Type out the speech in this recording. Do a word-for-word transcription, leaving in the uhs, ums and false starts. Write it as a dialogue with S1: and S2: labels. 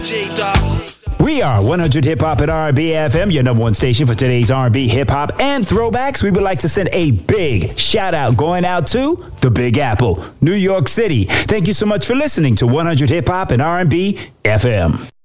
S1: We are one hundred Hip Hop and R and B F M, your number one station for today's R and B, hip hop, and throwbacks. We would like to send a big shout out going out to the Big Apple, New York City. Thank you so much for listening to one hundred Hip Hop and R and B F M.